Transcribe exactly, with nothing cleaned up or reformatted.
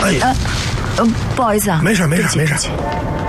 哎呀， 呃，不好意思啊， 没事没事没事。